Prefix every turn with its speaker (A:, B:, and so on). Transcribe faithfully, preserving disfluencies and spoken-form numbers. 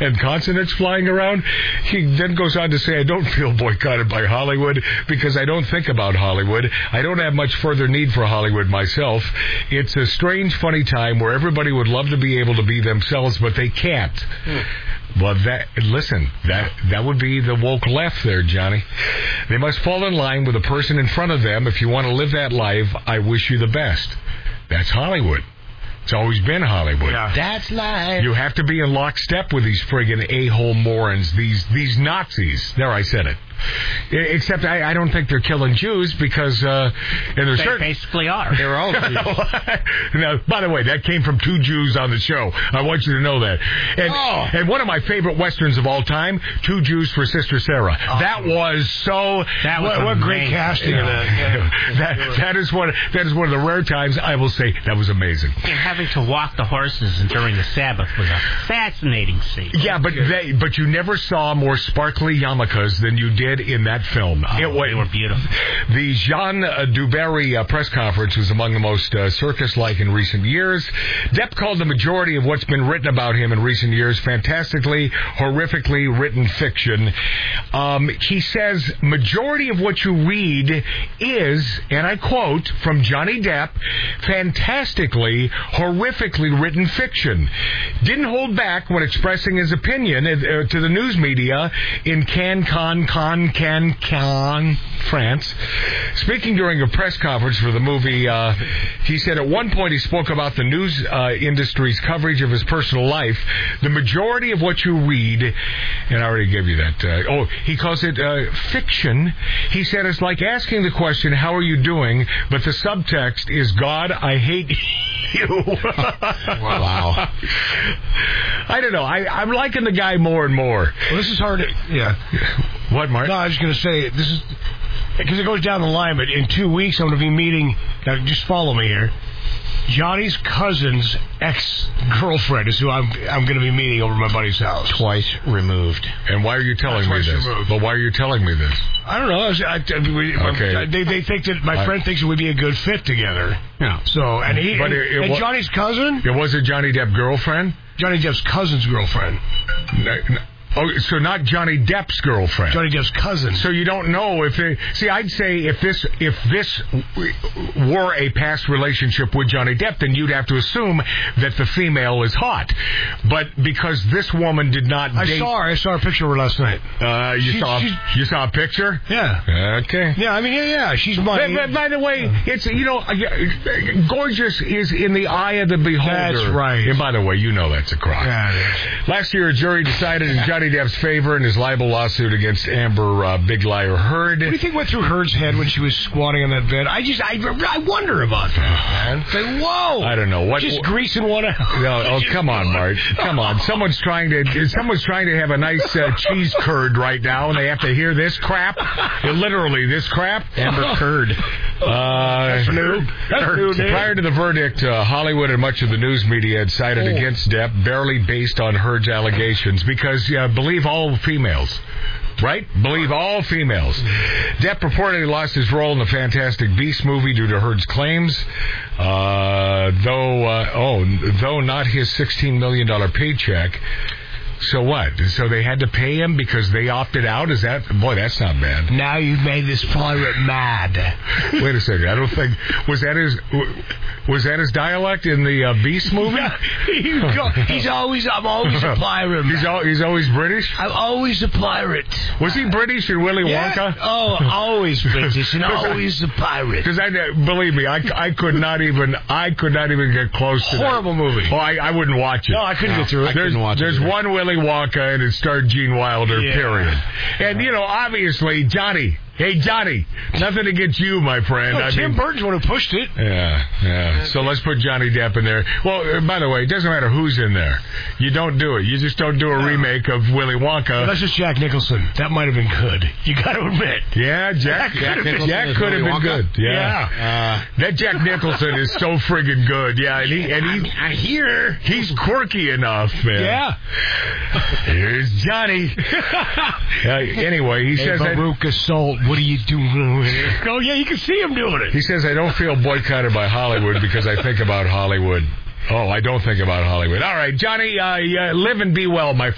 A: and consonants flying around. He then goes on to say, I don't feel boycotted by Hollywood because I don't think about Hollywood. I don't have much further need for Hollywood myself. It's a strange, funny time where everybody would love to be able to be themselves, but they can't. Hmm. Well, that listen, that that would be the woke left there, Johnny. They must fall in line with the person in front of them. If you want to live that life, I wish you the best. That's Hollywood. It's always been Hollywood.
B: Yeah.
C: That's life.
A: You have to be in lockstep with these friggin' a-hole morons, these these Nazis. There, I said it. Except I, I don't think they're killing Jews because uh, and they're
B: they
A: certain
B: basically are.
C: They're all Jews.
A: Now, by the way, that came from two Jews on the show. I want you to know that. And,
C: oh.
A: and one of my favorite westerns of all time, Two Jews for Sister Sarah.
C: Oh.
A: That was so.
B: That was
C: what, what great casting in that. Yeah.
A: that that is one. That is one of the rare times I will say that was amazing.
B: And having to walk the horses during the Sabbath was a fascinating scene.
A: Yeah, but they, but you never saw more sparkly yarmulkes than you did in that film.
B: Oh,
A: it was,
B: they were beautiful.
A: The Jean uh, Dubarry uh, press conference was among the most uh, circus-like in recent years. Depp called the majority of what's been written about him in recent years fantastically, horrifically written fiction. Um, he says, majority of what you read is, and I quote from Johnny Depp, fantastically, horrifically written fiction. Didn't hold back when expressing his opinion uh, to the news media in Cannes, Cannes, Cannes, Cannes, Cannes, France. Speaking during a press conference for the movie, uh, he said at one point he spoke about the news uh, industry's coverage of his personal life. The majority of what you read, and I already gave you that, uh, oh, he calls it uh, fiction. He said it's like asking the question, how are you doing? But the subtext is, God, I hate you.
C: Wow.
A: I don't know. I, I'm liking the guy more and more.
C: Well, this is hard to, yeah.
A: What, Mark?
C: No, I was going to say, this is, because it goes down the line, but in two weeks I'm going to be meeting, now just follow me here, Johnny's cousin's ex-girlfriend is who I'm I'm going to be meeting over at my buddy's house.
D: Twice removed.
A: And why are you telling me this?
C: Removed.
A: But why are you telling me this?
C: I don't know. I was, I, I, we,
A: Okay.
C: They, they think that my
A: I,
C: friend thinks we'd be a good fit together.
D: Yeah.
C: So, and he,
A: But
C: and,
A: it- it
C: and
A: wa-
C: Johnny's cousin,
A: It was a Johnny Depp girlfriend?
C: Johnny Depp's cousin's girlfriend.
A: No, no. Oh, so not Johnny Depp's girlfriend.
C: Johnny Depp's cousin.
A: So you don't know if they... See, I'd say if this if this were a past relationship with Johnny Depp, then you'd have to assume that the female is hot. But because this woman did not
C: I
A: date...
C: saw her. I saw a picture of her last night.
A: Uh, you,
C: She-
A: saw,
C: she's-
A: you saw a picture?
C: Yeah.
A: Okay.
C: Yeah, I mean, yeah, yeah. She's my...
A: By, by, by the way, it's, you know, gorgeous is in the eye of the beholder.
C: That's right.
A: And by the way, you know that's a crock.
C: Yeah, it is.
A: Last year, a jury decided in Johnny Depp's favor in his libel lawsuit against Amber uh, Big Liar Heard.
C: What do you think went through Heard's head when she was squatting on that bed? I just, I, I wonder about that, man. It's like, whoa.
A: I don't know. What,
C: Just greasing one out.
A: No, oh, come on, Mart. Come on. Someone's trying to someone's trying to have a nice uh, cheese curd right now, and they have to hear this crap. Uh, literally, this crap.
D: Amber Curd.
A: Uh,
C: That's new. That's new, Dave.
A: Prior to the verdict, uh, Hollywood and much of the news media had sided
C: Oh.
A: against Depp, barely based on Heard's allegations, because uh, believe all females. Right? Believe all females. Depp reportedly lost his role in the Fantastic Beasts movie due to Heard's claims. Uh, though, uh, oh, though not his sixteen million dollars paycheck. So what? So they had to pay him because they opted out? Is that... Boy, that's not bad.
C: Now you've made this pirate mad.
A: Wait a second. I don't think... Was that his... Was that his dialect in the uh, Beast movie?
C: You go- he's always, I'm always a pirate.
A: He's, al- he's always British?
C: I'm always a pirate.
A: Was he British in Willy
C: Yeah.
A: Wonka?
C: Oh, always British and always a pirate.
A: Because I believe me, I, I could not even I could not even get close to
C: Horrible
A: that.
C: movie.
A: Oh, I, I wouldn't watch it.
C: No, I couldn't get through it. I
A: There's,
C: couldn't watch it
A: there's
C: either.
A: one Willy Wonka, and it starred Gene Wilder.
C: Yeah.
A: Period. And you know, obviously, Johnny. Hey, Johnny. Nothing against you, my friend.
C: No,
A: I
C: Tim
A: mean,
C: Burton's the one who pushed it.
A: Yeah, yeah. So let's put Johnny Depp in there. Well, uh, by the way, it doesn't matter who's in there. You don't do it. You just don't do a
C: No.
A: remake of Willy Wonka.
C: Well, that's just Jack Nicholson. That might have been good. You got to admit.
A: Yeah, Jack,
C: That
A: Jack
C: could have been-
A: Jack could have been
D: Willy
A: good.
D: Wonka?
A: Yeah.
C: Yeah.
A: Uh, that Jack Nicholson is so friggin' good. Yeah, and, he, and he,
C: I hear.
A: he's quirky enough, man.
C: Yeah.
A: Here's Johnny. uh, anyway, he
C: Hey,
A: says that,
C: Baruch Assault, what are you doing with it? Oh, yeah, you can see him doing it.
A: he says I don't feel boycotted by Hollywood because I think about Hollywood. Oh, I don't think about Hollywood. All right, Johnny, uh, yeah, live and be well, my